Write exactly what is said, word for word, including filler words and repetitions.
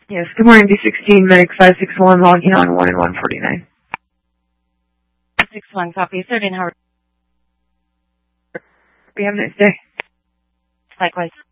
Yes, good morning, B sixteen, Medic five six one, logging on one and one forty-nine. five six one, copy. thirteen, how are you? Have a nice day. Likewise.